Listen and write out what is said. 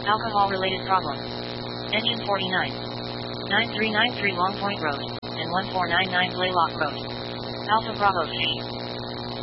Alcohol-related problem. Engine 49. 9393 Long Point Road, and 1499 Blaylock Road. Alpha Bravo C.